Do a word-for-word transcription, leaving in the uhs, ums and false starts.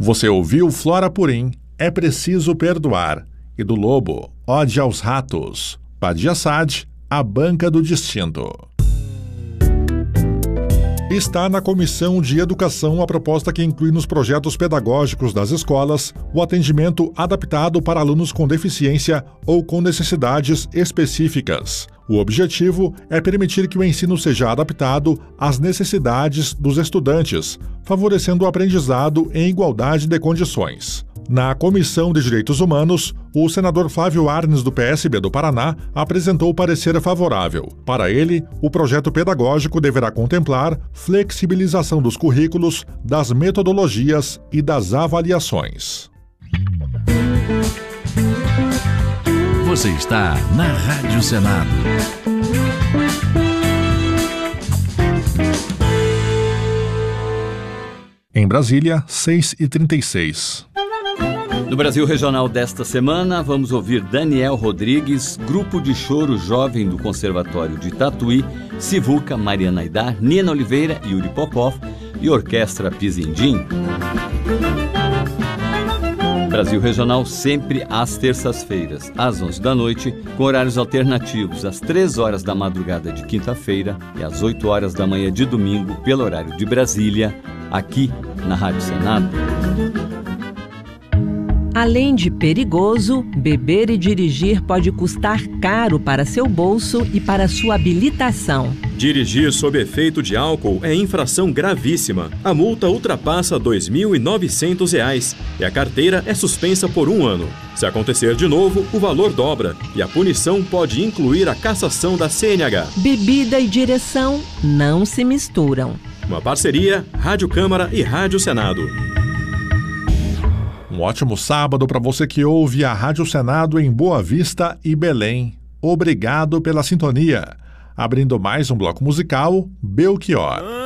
Você ouviu Flora Purim, É Preciso Perdoar, e do Lobo, Ode aos Ratos, Padi Assad, A Banca do Distinto. Está na Comissão de Educação a proposta que inclui nos projetos pedagógicos das escolas o atendimento adaptado para alunos com deficiência ou com necessidades específicas. O objetivo é permitir que o ensino seja adaptado às necessidades dos estudantes, favorecendo o aprendizado em igualdade de condições. Na Comissão de Direitos Humanos, o senador Flávio Arnes, do P S B do Paraná, apresentou parecer favorável. Para ele, o projeto pedagógico deverá contemplar flexibilização dos currículos, das metodologias e das avaliações. Você está na Rádio Senado. Em Brasília, seis e trinta e seis. No Brasil Regional desta semana, vamos ouvir Daniel Rodrigues, Grupo de Choro Jovem do Conservatório de Tatuí, Sivuca, Mariana Aidar, Nina Oliveira, Yuri Popov e Orquestra Pizindim. Brasil Regional sempre às terças-feiras, às onze da noite, com horários alternativos às três horas da madrugada de quinta-feira e às oito horas da manhã de domingo, pelo horário de Brasília, aqui na Rádio Senado. Além de perigoso, beber e dirigir pode custar caro para seu bolso e para sua habilitação. Dirigir sob efeito de álcool é infração gravíssima. A multa ultrapassa dois mil e novecentos reais e a carteira é suspensa por um ano. Se acontecer de novo, o valor dobra e a punição pode incluir a cassação da C N H. Bebida e direção não se misturam. Uma parceria Rádio Câmara e Rádio Senado. Um ótimo sábado para você que ouve a Rádio Senado em Boa Vista e Belém. Obrigado pela sintonia. Abrindo mais um bloco musical, Belchior.